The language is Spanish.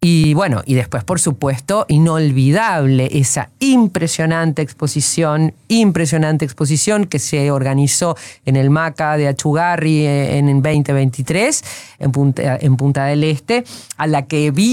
Y bueno, y después, por supuesto, inolvidable esa impresionante exposición que se organizó en el MACA de Achugarri en 2023, en Punta del Este, a la que vi